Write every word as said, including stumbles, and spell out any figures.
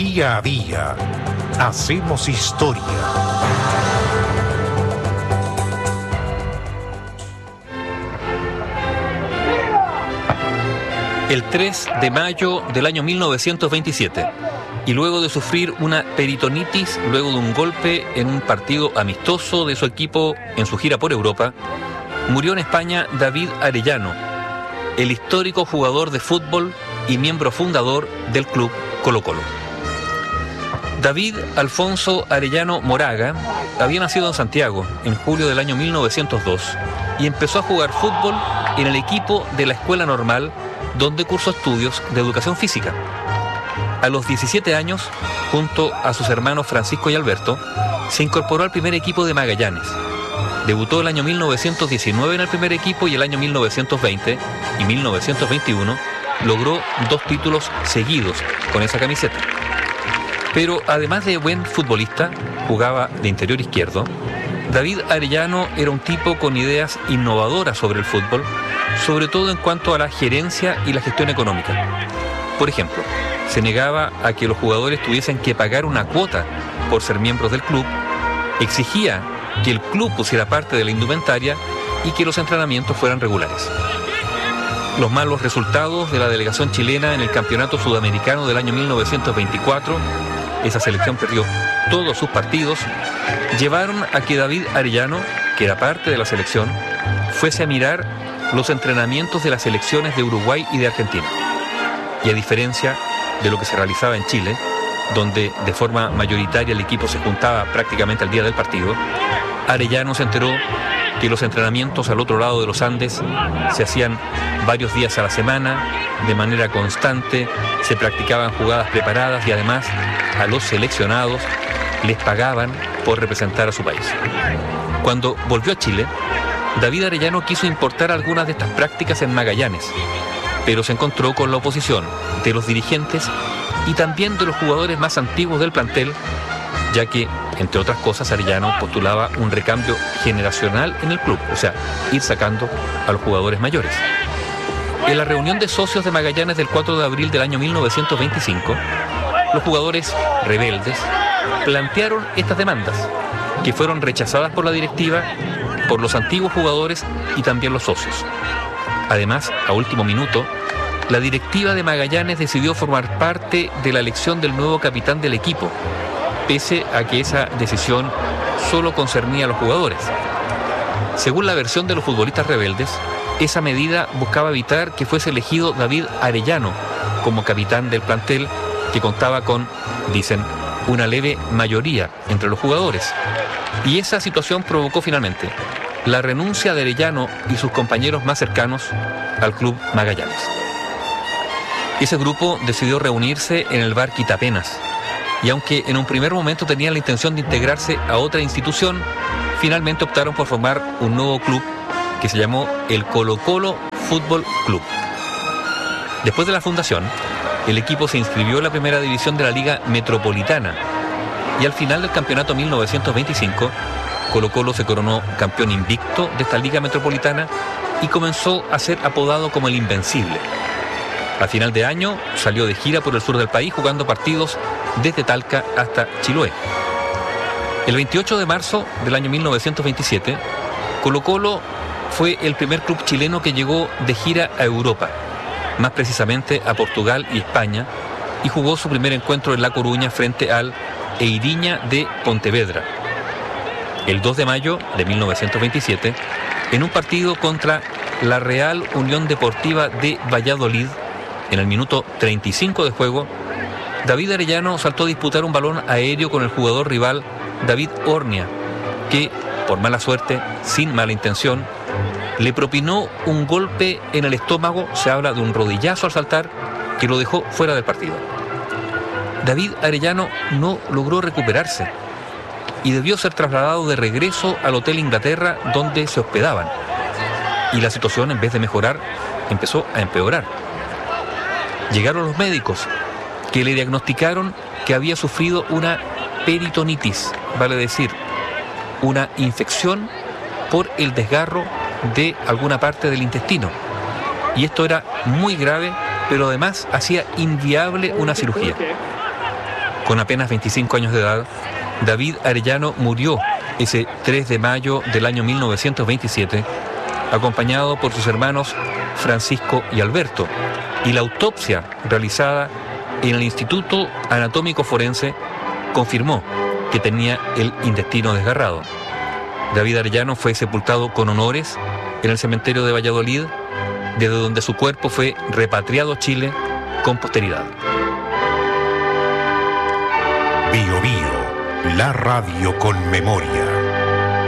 Día a día hacemos historia. El tres de mayo del año mil novecientos veintisiete, y luego de sufrir una peritonitis, luego de un golpe en un partido amistoso de su equipo en su gira por Europa, murió en España David Arellano, el histórico jugador de fútbol y miembro fundador del club Colo-Colo. David Alfonso Arellano Moraga había nacido en Santiago en julio del año mil novecientos dos y empezó a jugar fútbol en el equipo de la Escuela Normal, donde cursó estudios de educación física. A los diecisiete años, junto a sus hermanos Francisco y Alberto, se incorporó al primer equipo de Magallanes. Debutó el año mil novecientos diecinueve en el primer equipo y el año mil novecientos veinte y mil novecientos veintiuno logró dos títulos seguidos con esa camiseta. Pero además de buen futbolista, jugaba de interior izquierdo. David Arellano era un tipo con ideas innovadoras sobre el fútbol, sobre todo en cuanto a la gerencia y la gestión económica. Por ejemplo, se negaba a que los jugadores tuviesen que pagar una cuota por ser miembros del club, exigía que el club pusiera parte de la indumentaria y que los entrenamientos fueran regulares. Los malos resultados de la delegación chilena en el Campeonato Sudamericano del año mil novecientos veinticuatro, esa selección perdió todos sus partidos, llevaron a que David Arellano, que era parte de la selección, fuese a mirar los entrenamientos de las selecciones de Uruguay y de Argentina. Y a diferencia de lo que se realizaba en Chile, donde de forma mayoritaria el equipo se juntaba prácticamente al día del partido, Arellano se enteró que los entrenamientos al otro lado de los Andes se hacían varios días a la semana, de manera constante, se practicaban jugadas preparadas y además a los seleccionados les pagaban por representar a su país. Cuando volvió a Chile, David Arellano quiso importar algunas de estas prácticas en Magallanes, pero se encontró con la oposición de los dirigentes y también de los jugadores más antiguos del plantel, ya que, entre otras cosas, Arellano postulaba un recambio generacional en el club, o sea, ir sacando a los jugadores mayores. En la reunión de socios de Magallanes del cuatro de abril del año mil novecientos veinticinco, los jugadores rebeldes plantearon estas demandas, que fueron rechazadas por la directiva, por los antiguos jugadores y también los socios. Además, a último minuto, la directiva de Magallanes decidió formar parte de la elección del nuevo capitán del equipo, pese a que esa decisión solo concernía a los jugadores. Según la versión de los futbolistas rebeldes, esa medida buscaba evitar que fuese elegido David Arellano como capitán del plantel, que contaba con, dicen, una leve mayoría entre los jugadores. Y esa situación provocó finalmente la renuncia de Arellano y sus compañeros más cercanos al club Magallanes. Ese grupo decidió reunirse en el bar Quitapenas, y aunque en un primer momento tenían la intención de integrarse a otra institución, finalmente optaron por formar un nuevo club que se llamó el Colo-Colo Fútbol Club. Después de la fundación, el equipo se inscribió en la primera división de la Liga Metropolitana, y al final del campeonato mil novecientos veinticinco, Colo-Colo se coronó campeón invicto de esta Liga Metropolitana y comenzó a ser apodado como el Invencible. A final de año salió de gira por el sur del país jugando partidos desde Talca hasta Chiloé. El veintiocho de marzo del año mil novecientos veintisiete, Colo-Colo fue el primer club chileno que llegó de gira a Europa, más precisamente a Portugal y España, y jugó su primer encuentro en La Coruña frente al Eiriña de Pontevedra. El dos de mayo de mil novecientos veintisiete, en un partido contra la Real Unión Deportiva de Valladolid, en el minuto treinta y cinco de juego, David Arellano saltó a disputar un balón aéreo con el jugador rival David Ornia, que, por mala suerte, sin mala intención, le propinó un golpe en el estómago, se habla de un rodillazo al saltar, que lo dejó fuera del partido. David Arellano no logró recuperarse y debió ser trasladado de regreso al Hotel Inglaterra, donde se hospedaban. Y la situación, en vez de mejorar, empezó a empeorar. Llegaron los médicos, que le diagnosticaron que había sufrido una peritonitis, vale decir, una infección por el desgarro de alguna parte del intestino. Y esto era muy grave, pero además hacía inviable una cirugía. con apenas veinticinco años de edad, David Arellano murió ese tres de mayo del año mil novecientos veintisiete, acompañado por sus hermanos Francisco y Alberto, y la autopsia realizada en el Instituto Anatómico Forense confirmó que tenía el intestino desgarrado. David Arellano fue sepultado con honores en el cementerio de Valladolid, desde donde su cuerpo fue repatriado a Chile con posteridad. Bio Bio, la radio con memoria.